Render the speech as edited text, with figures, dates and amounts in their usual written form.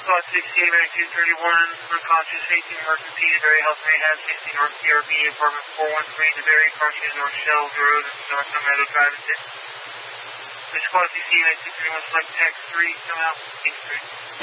Squad 16, Medic 231, unconscious, 18 emergency, DeBerry Health Rehab, 60 North PRB, apartment 413, DeBerry, Cartier North Shells Road, North Meadow Drive, and 6. Squad 16, Medic 231, select text 3, come out, 8 3.